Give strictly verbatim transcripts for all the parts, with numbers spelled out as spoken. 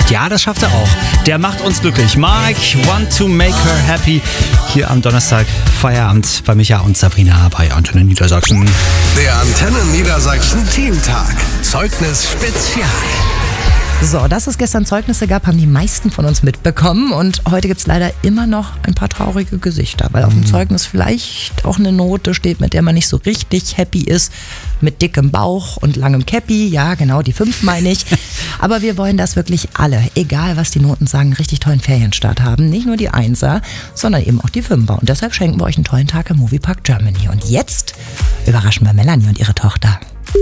Ja, das schafft er auch. Der macht uns glücklich. Mike, want to make her happy. Hier am Donnerstag Feierabend bei Micha und Sabrina bei Antenne Niedersachsen. Der Antenne Niedersachsen Teamtag. Zeugnis Spezial. So, dass es gestern Zeugnisse gab, haben die meisten von uns mitbekommen. Und heute gibt es leider immer noch ein paar traurige Gesichter, weil auf dem Zeugnis vielleicht auch eine Note steht, mit der man nicht so richtig happy ist. Mit dickem Bauch und langem Käppi. Ja, genau, die fünf meine ich. Aber wir wollen, dass wirklich alle, egal was die Noten sagen, einen richtig tollen Ferienstart haben. Nicht nur die Einser, sondern eben auch die Fünfer. Und deshalb schenken wir euch einen tollen Tag im Moviepark Germany. Und jetzt überraschen wir Melanie und ihre Tochter.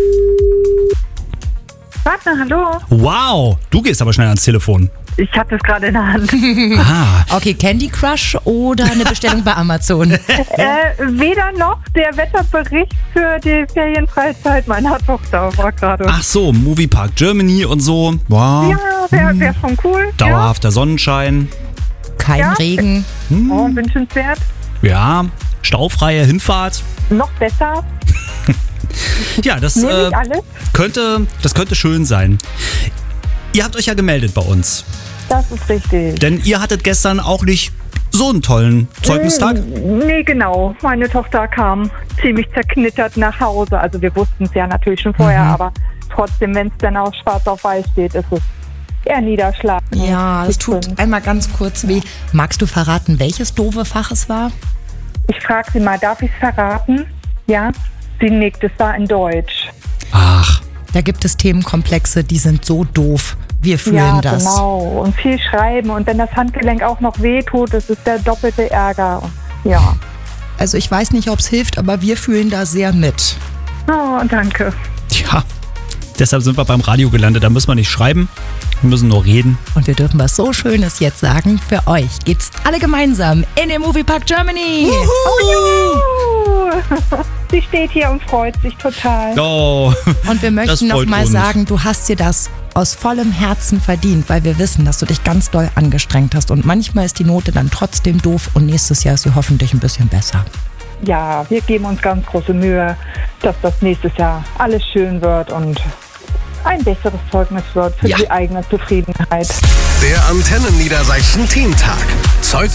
Warte, hallo. Wow, du gehst aber schnell ans Telefon. Ich habe das gerade in der Hand. Ah, Okay, Candy Crush oder eine Bestellung bei Amazon? äh, weder noch der Wetterbericht für die Ferienfreizeit meiner Tochter war gerade. ach so, Moviepark Germany und so. Wow, Ja, wäre wär schon cool. dauerhafter Sonnenschein. Kein Ja. Regen. Ja. Oh, wünschenswert. Ja, staufreie Hinfahrt. Noch besser. Ja, das Nehme äh, ich alles. könnte, das könnte schön sein. Ihr habt euch ja gemeldet bei uns, Das ist richtig. denn ihr hattet gestern auch nicht so einen tollen Zeugnistag. Nee, genau. Meine Tochter kam ziemlich zerknittert nach Hause. Also wir wussten es ja natürlich schon vorher, Mhm. aber trotzdem, wenn es dann auch schwarz auf weiß steht, ist es eher niederschlagend. Ja, es tut einmal ganz kurz weh. Magst du verraten, welches doofe Fach es war? Ich frage sie mal, darf ich es verraten? Ja? Sie nickt, es war in Deutsch. Ach, Da gibt es Themenkomplexe, die sind so doof. Wir fühlen Ja, das. genau. Und viel schreiben. Und wenn das Handgelenk auch noch wehtut, das ist der doppelte Ärger. Ja. Also ich weiß nicht, ob es hilft, aber wir fühlen da sehr mit. Oh, danke. ja. Deshalb sind wir beim Radio gelandet. Da müssen wir nicht schreiben, wir müssen nur reden. Und wir dürfen was so Schönes jetzt sagen. Für euch geht's alle gemeinsam in den Moviepark Germany. Oh, sie steht hier und freut sich total. Oh, Und wir Das möchten noch freut mal uns. sagen, du hast dir das aus vollem Herzen verdient, weil wir wissen, dass du dich ganz doll angestrengt hast. Und manchmal ist die Note dann trotzdem doof und nächstes Jahr ist sie hoffentlich ein bisschen besser. Ja, wir geben uns ganz große Mühe, dass das nächstes Jahr alles schön wird und ein besseres Zeugnis wird für Ja. die eigene Zufriedenheit. Der Antenne Niedersachsen Teamtag. Zeugnis